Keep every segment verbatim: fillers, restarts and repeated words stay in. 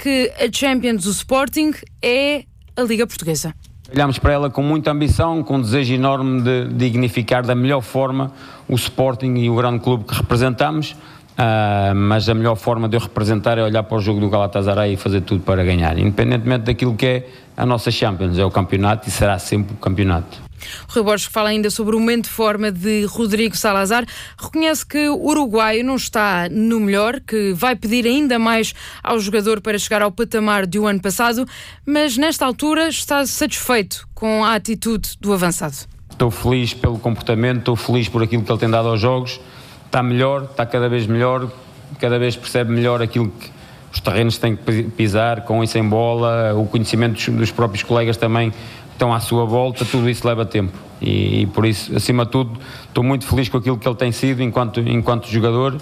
que a Champions do Sporting é a Liga Portuguesa. Olhamos para ela com muita ambição, com um desejo enorme de dignificar da melhor forma o Sporting e o grande clube que representamos, uh, mas a melhor forma de eu representar é olhar para o jogo do Galatasaray e fazer tudo para ganhar, independentemente daquilo que é a nossa Champions, é o campeonato e será sempre o campeonato. O Rui Borges fala ainda sobre o momento de forma de Rodrigo Salazar, reconhece que o uruguaio não está no melhor, que vai pedir ainda mais ao jogador para chegar ao patamar do ano passado, mas nesta altura está satisfeito com a atitude do avançado. Estou feliz pelo comportamento, estou feliz por aquilo que ele tem dado aos jogos, está melhor, está cada vez melhor, cada vez percebe melhor aquilo que os terrenos têm que pisar, com e sem bola, o conhecimento dos, dos próprios colegas também estão à sua volta, tudo isso leva tempo e, e por isso, acima de tudo, estou muito feliz com aquilo que ele tem sido enquanto, enquanto jogador.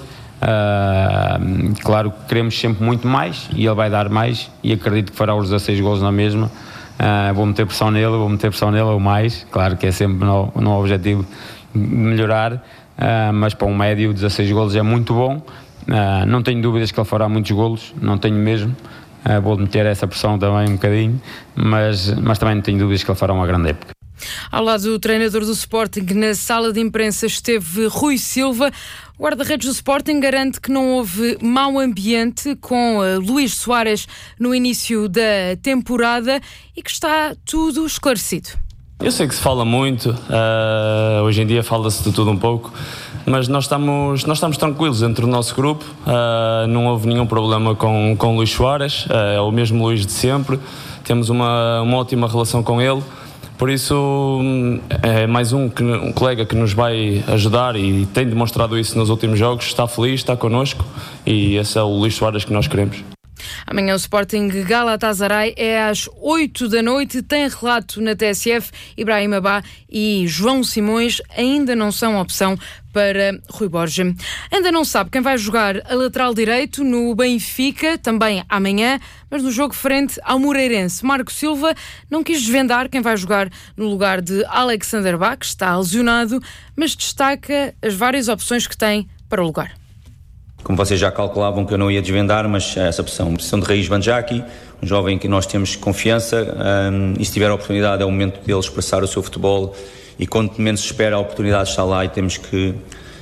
Uh, claro que queremos sempre muito mais e ele vai dar mais e acredito que fará os dezasseis golos na mesma. Uh, vou meter pressão nele, vou meter pressão nele ou mais, claro que é sempre no, no objetivo de melhorar, uh, mas para um médio dezasseis golos é muito bom. Uh, não tenho dúvidas que ele fará muitos golos, não tenho mesmo. Uh, vou meter essa pressão também um bocadinho, mas, mas também não tenho dúvidas que ele fará uma grande época. Ao lado do treinador do Sporting, na sala de imprensa esteve Rui Silva. O guarda-redes do Sporting garante que não houve mau ambiente com uh, Luís Soares no início da temporada e que está tudo esclarecido. Eu sei que se fala muito, uh, hoje em dia fala-se de tudo um pouco, mas nós estamos, nós estamos tranquilos entre o nosso grupo, uh, não houve nenhum problema com, com o Luís Soares, uh, é o mesmo Luís de sempre, temos uma, uma ótima relação com ele, por isso é mais um, que, um colega que nos vai ajudar e tem demonstrado isso nos últimos jogos, está feliz, está connosco e esse é o Luís Soares que nós queremos. Amanhã o Sporting Galatasaray é às oito da noite, tem relato na T S F. Ibrahim Abá e João Simões ainda não são opção para Rui Borges. Ainda não sabe quem vai jogar a lateral direito no Benfica, também amanhã, mas no jogo frente ao Moreirense. Marco Silva não quis desvendar quem vai jogar no lugar de Alexander Bá, que está lesionado, mas destaca as várias opções que tem para o lugar. Como vocês já calculavam que eu não ia desvendar, mas essa opção, opção de Raiz Banjaki, um jovem que nós temos confiança, um, e se tiver a oportunidade é o momento dele expressar o seu futebol e quando menos se espera a oportunidade está lá e temos que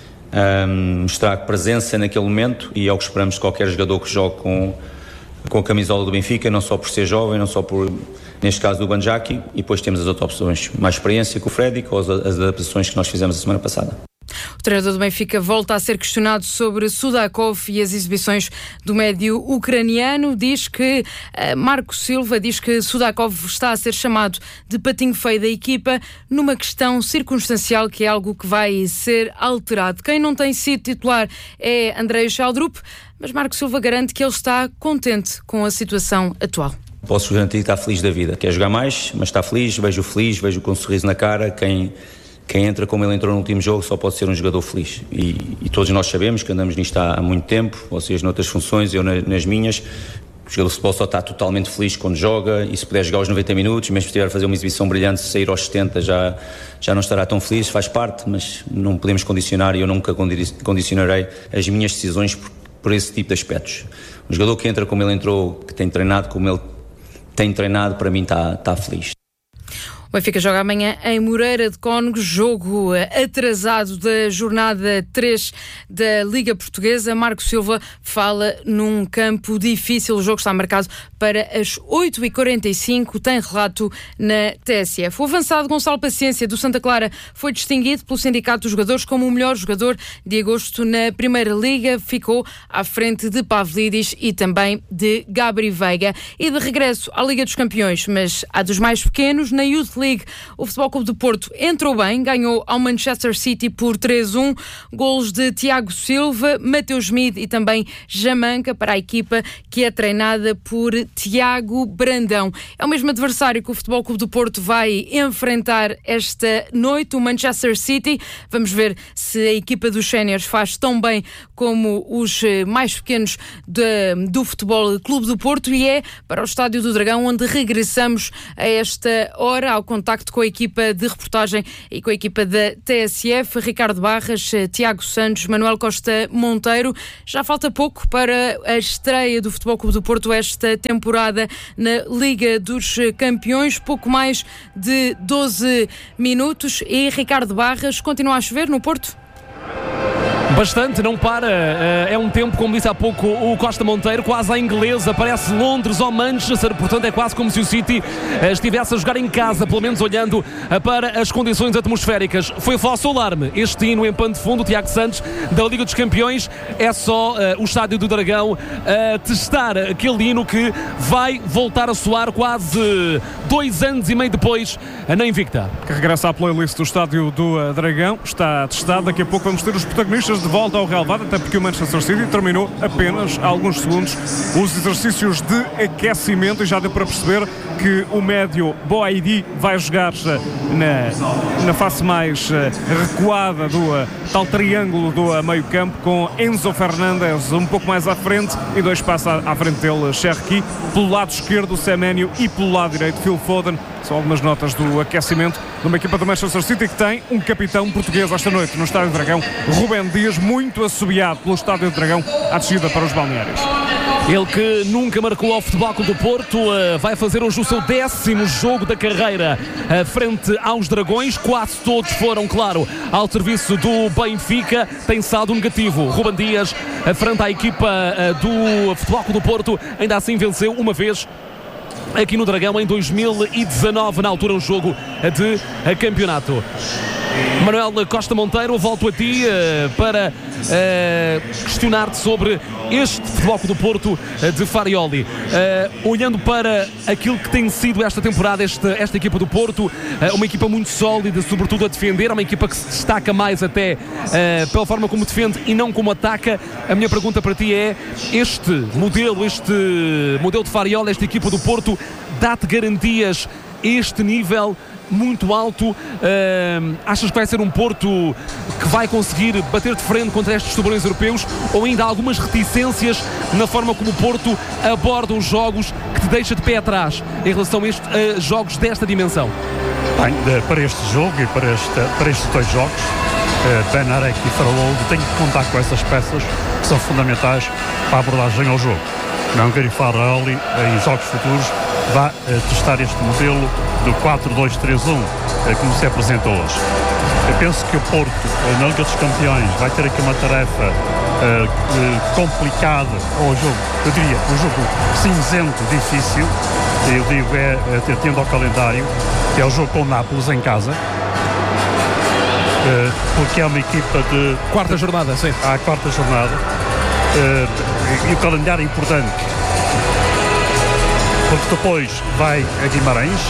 um, mostrar presença naquele momento e é o que esperamos de qualquer jogador que jogue com, com a camisola do Benfica, não só por ser jovem, não só por, neste caso do Banjaki, e depois temos as outras opções, mais experiência com o Freddy, com as, as adaptações que nós fizemos a semana passada. O treinador do Benfica volta a ser questionado sobre Sudakov e as exibições do médio ucraniano. Diz que uh, Marco Silva diz que Sudakov está a ser chamado de patinho feio da equipa numa questão circunstancial que é algo que vai ser alterado. Quem não tem sido titular é Andrei Sheldrup, mas Marco Silva garante que ele está contente com a situação atual. Posso garantir que está feliz da vida. Quer jogar mais, mas está feliz, vejo-o feliz, vejo-o com um sorriso na cara. Quem... Quem entra como ele entrou no último jogo só pode ser um jogador feliz e, e todos nós sabemos que andamos nisto há, há muito tempo, vocês noutras funções, eu na, nas minhas. O jogador de futebol só está totalmente feliz quando joga e se puder jogar aos noventa minutos, mesmo se estiver a fazer uma exibição brilhante, se sair aos setenta já, já não estará tão feliz, faz parte, mas não podemos condicionar e eu nunca condicionarei as minhas decisões por, por esse tipo de aspectos. Um jogador que entra como ele entrou, que tem treinado como ele tem treinado, para mim está, está feliz. O Benfica joga amanhã em Moreira de Cónegos, jogo atrasado da jornada três da Liga Portuguesa. Marco Silva fala num campo difícil. O jogo está marcado para as oito e quarenta e cinco. Tem relato na T S F. O avançado Gonçalo Paciência, do Santa Clara, foi distinguido pelo Sindicato dos Jogadores como o melhor jogador de agosto na Primeira Liga. Ficou à frente de Pavlidis e também de Gabri Veiga. E de regresso à Liga dos Campeões, mas à dos mais pequenos, na Youth League, o Futebol Clube do Porto entrou bem, ganhou ao Manchester City por três a um, golos de Tiago Silva, Mateus Schmid e também Jamanca para a equipa que é treinada por Tiago Brandão. É o mesmo adversário que o Futebol Clube do Porto vai enfrentar esta noite, o Manchester City. Vamos ver se a equipa dos séniores faz tão bem como os mais pequenos de, do Futebol Clube do Porto, e é para o Estádio do Dragão onde regressamos a esta hora, ao contacto com a equipa de reportagem e com a equipa da T S F, Ricardo Barras, Tiago Santos, Manuel Costa Monteiro. Já falta pouco para a estreia do Futebol Clube do Porto esta temporada na Liga dos Campeões, pouco mais de doze minutos. E Ricardo Barras, continua a chover no Porto? Bastante, não para, é um tempo, como disse há pouco o Costa Monteiro, quase à inglesa, parece Londres ou Manchester, portanto é quase como se o City estivesse a jogar em casa, pelo menos olhando para as condições atmosféricas. Foi falso alarme, este hino em pano de fundo, o Tiago Santos, da Liga dos Campeões, é só uh, o Estádio do Dragão a testar aquele hino que vai voltar a soar quase dois anos e meio depois na Invicta. Que regressa à playlist do Estádio do Dragão, está testado, daqui a pouco vamos ter os protagonistas de volta ao relevado, até porque o Manchester City terminou apenas há alguns segundos os exercícios de aquecimento e já deu para perceber que o médio Boaidi vai jogar na, na face mais recuada do tal triângulo do meio campo, com Enzo Fernandes um pouco mais à frente e dois passos à frente dele, Cherki, pelo lado esquerdo Semenyo e pelo lado direito Phil Foden. São algumas notas do aquecimento de uma equipa do Manchester City que tem um capitão português esta noite no Estádio do Dragão, Rubén Dias, muito assobiado pelo Estádio do Dragão à descida para os balneários. Ele que nunca marcou ao Futebol Clube do Porto, uh, vai fazer hoje o seu décimo jogo da carreira uh, frente aos Dragões. Quase todos foram, claro, ao serviço do Benfica. Tem saldo negativo. Rubén Dias, uh, frente à equipa uh, do Futebol Clube do Porto, ainda assim venceu uma vez aqui no Dragão em dois mil e dezanove, na altura um jogo de campeonato. Manuel Costa Monteiro, volto a ti uh, para uh, questionar-te sobre este Futebol Clube do Porto uh, de Farioli. Uh, olhando para aquilo que tem sido esta temporada, esta, esta equipa do Porto, uh, uma equipa muito sólida, sobretudo a defender, uma equipa que se destaca mais até uh, pela forma como defende e não como ataca. A minha pergunta para ti é: este modelo, este modelo de Farioli, esta equipa do Porto, dá-te garantias a este nível muito alto? Uh, achas que vai ser um Porto que vai conseguir bater de frente contra estes tubarões europeus, ou ainda há algumas reticências na forma como o Porto aborda os jogos que te deixa de pé atrás em relação a, este, a jogos desta dimensão? Bem, de, para este jogo e para, este, para estes dois jogos, uh, Benarek e Faraoldo têm que contar com essas peças que são fundamentais para a abordagem ao jogo. Não quero Faraoli em jogos futuros vai uh, testar este modelo do quatro dois três um, uh, como se apresentou hoje. Eu penso que o Porto, uh, na Liga dos Campeões, vai ter aqui uma tarefa uh, uh, complicada, ou um jogo, eu diria, um jogo cinzento, difícil, eu digo, é, é tendo ao calendário, que é o jogo com o Nápoles em casa, uh, porque é uma equipa de... Quarta jornada, sim. À quarta jornada, uh, e o calendário é importante, porque depois vai a Guimarães.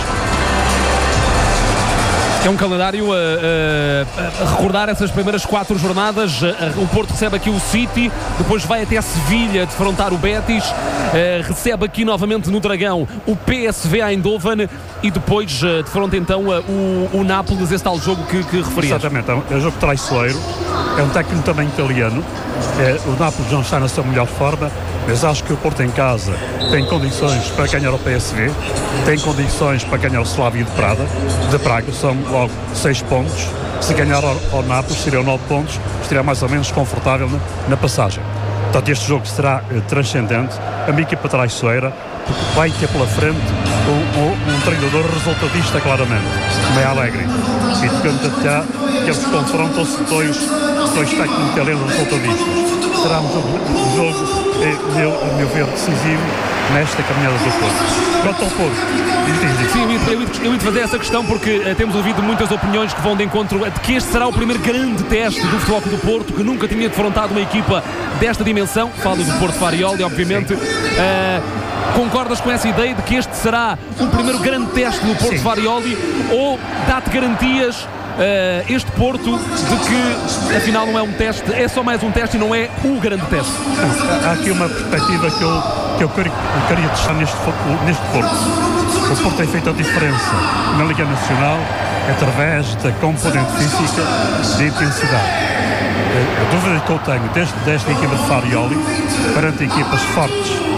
É um calendário a, a, a recordar essas primeiras quatro jornadas. O Porto recebe aqui o City, depois vai até a Sevilha defrontar o Betis, recebe aqui novamente no Dragão o P S V Eindhoven e depois defronta então o, o Nápoles, esse tal jogo que, que referias. Exatamente, é um jogo traiçoeiro, é um técnico também italiano. É, o Nápoles não está na sua melhor forma, mas acho que o Porto em casa tem condições para ganhar o P S V, tem condições para ganhar o Slavia de Praga, de Praga, são logo seis pontos. Se ganhar ao, ao Nápoles, seriam nove pontos, estaria mais ou menos confortável na, na passagem. Portanto, este jogo será eh, transcendente, a minha equipa traiçoeira, porque vai ter pela frente um, um, um treinador resultadista, claramente, como é Allegri. E portanto, até que eles confrontam-se dois, dois técnicos italianos resultadistas. Será um jogo, um jogo eh, meu, a meu ver, decisivo nesta caminhada do Porto. Quanto ao Porto, sim, eu ia, eu ia fazer essa questão porque uh, temos ouvido muitas opiniões que vão de encontro de que este será o primeiro grande teste do Futebol Clube do Porto, que nunca tinha defrontado uma equipa desta dimensão. Falo do Porto Farioli, obviamente. Uh, concordas com essa ideia de que este será o primeiro grande teste do Porto Farioli, ou dá-te garantias Uh, este Porto de que afinal não é um teste, é só mais um teste e não é o grande teste? Há aqui uma perspectiva que eu, que eu, queria, eu queria deixar neste, neste Porto. O Porto tem feito a diferença na Liga Nacional através da componente física de intensidade. A dúvida que eu tenho deste, desta equipa de Farioli perante equipas fortes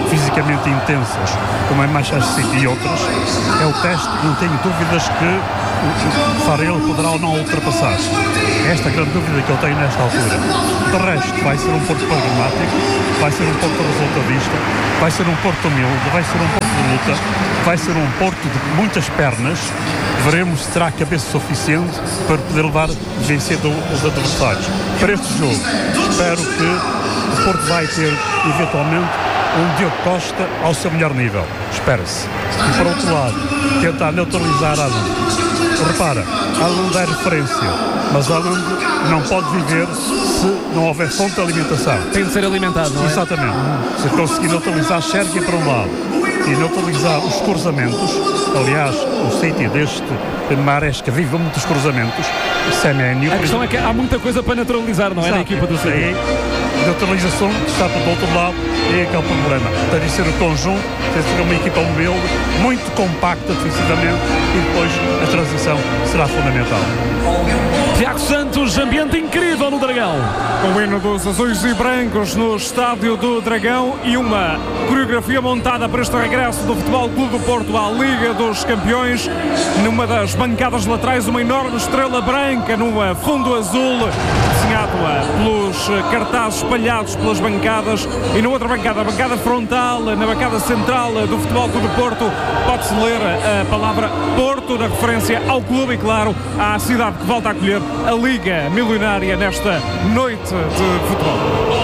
fisicamente intensas, como é Manchester City e outras, é o teste, não tenho dúvidas que o Farrell poderá ou não ultrapassar. Esta é a grande dúvida que eu tenho nesta altura. De resto, vai ser um Porto pragmático, vai ser um Porto resultadista, vai ser um Porto humilde, vai ser um Porto de luta, vai ser um Porto de muitas pernas. Veremos se terá cabeça suficiente para poder levar vencer os adversários. Para este jogo, espero que o Porto vai ter, eventualmente, um Diogo Costa ao seu melhor nível. Espera-se. E, por outro lado, tentar neutralizar Haaland. Repara, Haaland é referência, mas Haaland não pode viver se não houver fonte de alimentação. Tem de ser alimentado, não é? Exatamente. Se conseguir neutralizar Sérgio para um lado e neutralizar os cruzamentos, aliás, o sítio deste Maresca vive muitos cruzamentos, Seménio... A questão é que há muita coisa para neutralizar, não é? Na equipa do City. Neutralização está para o outro lado, é aquele problema. Tem de ser o conjunto, tem de ser uma equipa humilde, muito compacta defensivamente, e depois a transição será fundamental. Tiago Santos, ambiente incrível no Dragão. Com o hino dos azuis e brancos no estádio do Dragão e uma coreografia montada para este regresso do Futebol Clube do Porto à Liga dos Campeões. Numa das bancadas laterais, uma enorme estrela branca no fundo azul, desenhado pelos cartazes espalhados pelas bancadas, e na outra bancada, a bancada frontal, na bancada central do Futebol Clube do Porto, pode-se ler a palavra Porto, na referência ao clube e, claro, à cidade que volta a acolher a Liga Milionária nesta noite de futebol.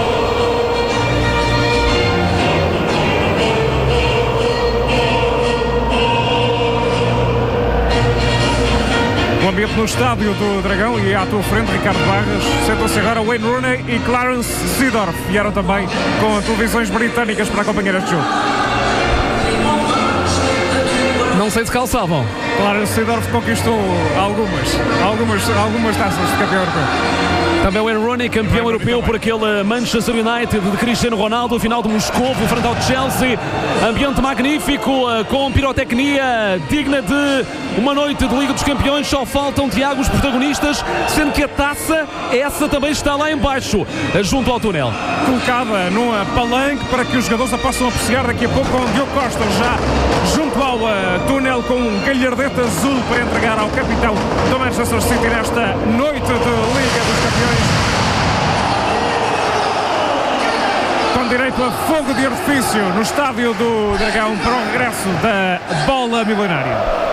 O ambiente no estádio do Dragão, e à tua frente, Ricardo Barras, sentam-se agora Wayne Rooney e Clarence Seedorf. Vieram também com televisões britânicas para acompanhar este jogo. Não sei se calçavam. Clarence Seedorf conquistou algumas, algumas, algumas taças de campeão europeu. Também o Wayne Rooney, campeão europeu por aquele Manchester United de Cristiano Ronaldo, final de Moscou, frente ao Chelsea. Ambiente magnífico, com pirotecnia digna de uma noite de Liga dos Campeões. Só faltam, Tiago, os protagonistas, sendo que a taça, essa também está lá em baixo, junto ao túnel. Colocada numa palanque para que os jogadores a possam apreciar daqui a pouco, com o Diogo Costa já junto ao uh, túnel, com um galhardete azul para entregar ao capitão do Manchester City nesta noite de Liga dos Campeões. Com direito a fogo de artifício no estádio do Dragão para o regresso da bola milionária.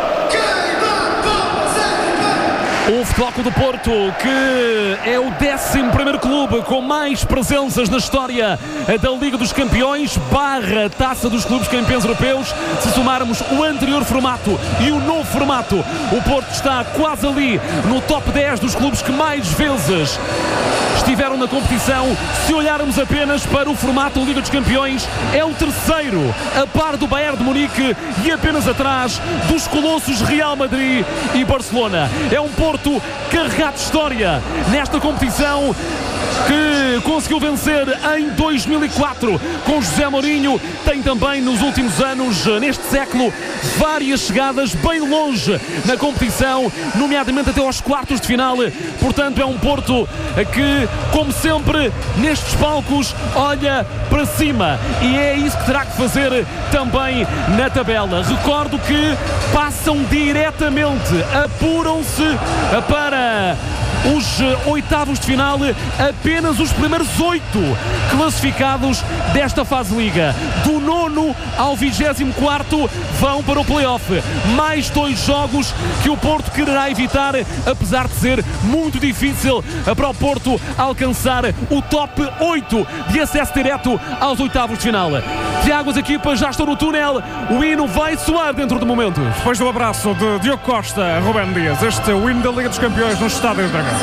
O Futebol Clube do Porto, que é o décimo primeiro clube com mais presenças na história da Liga dos Campeões, barra Taça dos Clubes Campeões Europeus. Se somarmos o anterior formato e o novo formato, o Porto está quase ali no top dez dos clubes que mais vezes estiveram na competição. Se olharmos apenas para o formato Liga dos Campeões, é o terceiro, a par do Bayern de Munique e apenas atrás dos colossos Real Madrid e Barcelona. É um Porto carregado de história nesta competição, que conseguiu vencer em dois mil e quatro com José Mourinho. Tem também nos últimos anos, neste século, várias chegadas bem longe na competição, nomeadamente até aos quartos de final. Portanto, é um Porto que, como sempre, nestes palcos, olha para cima, e é isso que terá que fazer também na tabela. Recordo que passam diretamente, apuram-se para os oitavos de final apenas os primeiros oito classificados desta fase Liga. Do nono ao vigésimo quarto vão para o play-off. Mais dois jogos que o Porto quererá evitar, apesar de ser muito difícil para o Porto alcançar o top oito de acesso direto aos oitavos de final. Tiago, as equipas já estão no túnel, o hino vai soar dentro de momentos. Depois do abraço de Diogo Costa a Rubén Dias, este é o hino da Liga dos Campeões no Estádio do Dragão.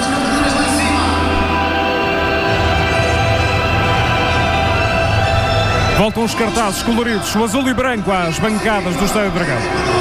Voltam os cartazes coloridos, o azul e branco às bancadas do Estádio do Dragão.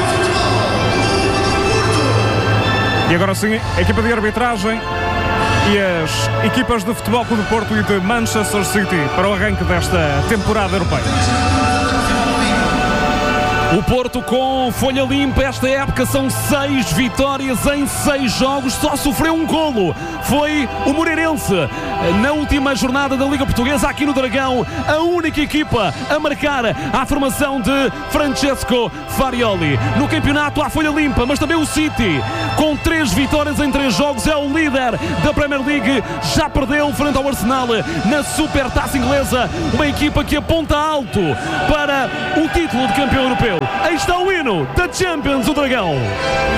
E agora sim, a equipa de arbitragem e as equipas de Futebol Clube do Porto e de Manchester City para o arranque desta temporada europeia. O Porto com folha limpa esta época, são seis vitórias em seis jogos, só sofreu um golo, foi o Moreirense na última jornada da Liga Portuguesa aqui no Dragão, a única equipa a marcar a formação de Francesco Farioli. No campeonato há folha limpa, mas também o City, com três vitórias em três jogos, é o líder da Premier League, já perdeu frente ao Arsenal na Supertaça Inglesa, uma equipa que aponta alto para o título de campeão europeu. Aí está o hino da Champions, o Dragão.